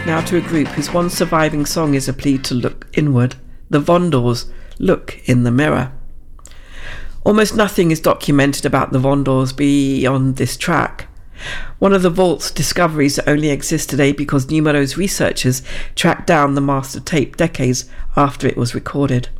now to a group whose one surviving song is a plea to look inward. The Vondors, Look in the Mirror. Almost nothing is documented about the Vondors beyond this track. One of the vault's discoveries that only exists today because Numero's researchers tracked down the master tape decades after it was recorded.